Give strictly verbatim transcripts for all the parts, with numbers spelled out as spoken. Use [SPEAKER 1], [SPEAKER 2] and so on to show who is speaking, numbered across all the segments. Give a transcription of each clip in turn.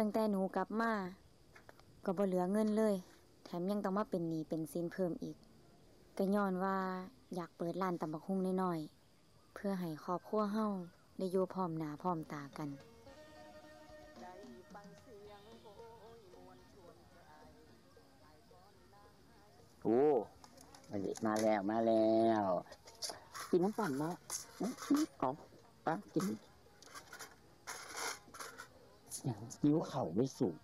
[SPEAKER 1] ตั้งแต่หนูกลับมาก็บ่เหลือเงินเลยแถมยังต้องมาเป็นหนี้เป็นสินเพิ่มอีกก็ย้อนว่าอยากเปิดร้านตำบักหุ่งน้อยๆเพื่อให้ครอบครัวเฮาได้อยู่พร้อมหน้าพร้อมตากัน
[SPEAKER 2] โอ้มาแล้วมาแล้วกินน้ำปั่นมาเอาป้ากินอย่างยิ้วเข่าไม่สูง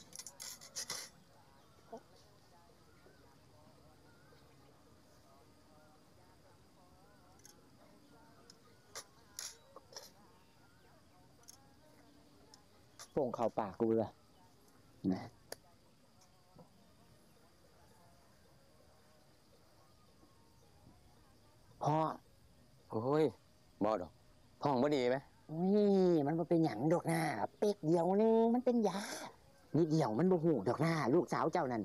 [SPEAKER 2] โป่งเข่าปากกูเลยนะพ่อ
[SPEAKER 3] โอ้ยบ่ดอกท้องบ่ดีไหม
[SPEAKER 2] นี่มันบ่เป็นหยังดอกหน้าเป๊กเดียวนึงมันเป็นยานิดเดียวมันบ่หูดอกหน้าลูกสาวเจ้านั่น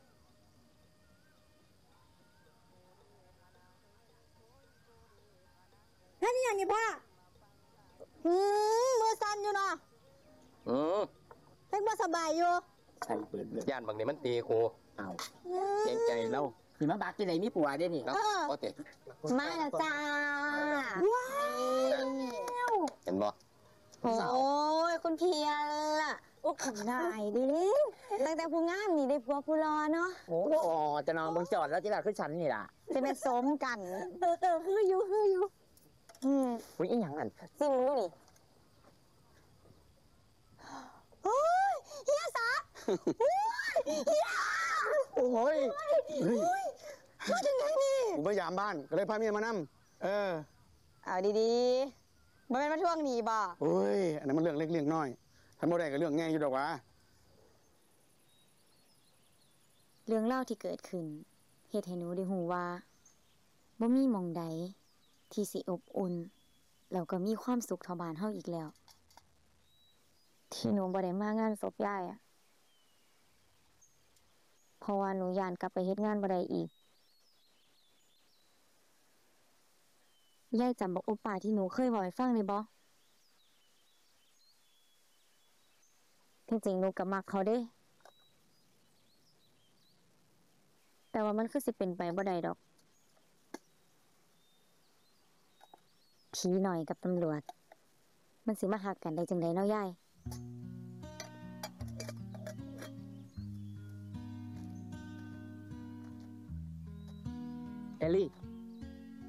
[SPEAKER 4] นั่นอย่างนี้พ่ออืมมือสั่นอยู่เนาะ
[SPEAKER 3] อืม
[SPEAKER 4] เล็กบ่สบายอยู่
[SPEAKER 2] ใช่เปิดเลย
[SPEAKER 3] ย่านบางนี้มันตีกู
[SPEAKER 2] เอา
[SPEAKER 3] เกรงใจแล้ว
[SPEAKER 2] สิมาบักที่ไหนมีผัวได้นี่
[SPEAKER 3] แล้วก็เตะ
[SPEAKER 4] มาแล้วจ้าว้าว
[SPEAKER 3] เห็นบ่
[SPEAKER 4] โอ้ยคุณเพียรล่ะโอ้ขำนายดิตั้งแต่ผู้งามนี่ได้ผัวผู้รอเนาะ
[SPEAKER 2] โอ้อ๋อจะนอนบนจอดแล้วที่หลังขึ้นชั้นนี่ล่ะ
[SPEAKER 4] จะเป็นสมกันเออเออคืออยู่คืออยู่อืม
[SPEAKER 2] อุ้ยอีหยังอัน
[SPEAKER 4] ซิมดูนี่โอ้ยเฮียสาโอ้ยเฮีย
[SPEAKER 5] โอ้ย
[SPEAKER 4] มาถึงไหนนี่
[SPEAKER 5] ผมไปยามบ้านก็เลยพาเมียมานั่มเออ
[SPEAKER 4] เอาดีๆมันเป็นมาทวงหนี้บ่
[SPEAKER 5] โอ้ยอันนั้นมันเรื่องเล็กเรื่องน้อยทำโมได้กับเรื่องแง่อยู่ดอกวะ
[SPEAKER 1] เรื่องเล่าที่เกิดขึ้นเฮ็ดให้หนูได้ฮู้ว่าบ่มีหม้องใดที่สิอบอุ่นแล้วก็มีความสุขเท่าบ้านเฮาอีกแล้วที่หนูบ่ได้มางานศพยายอ่ะเพราะว่าหนูย้านกลับไปเฮ็ดงานบ่ได้อีกยายจำบอกโอป้าที่หนูเคยบอกให้ฟังได้บ่จริงๆหนูก็มักเขาเด้แต่ว่ามันคือสิเป็นไปบ่ได้ดอกผีหน่อยกับตำรวจมันสิมาหักกันได้จังได๋เนาะยาย
[SPEAKER 2] เอลลี่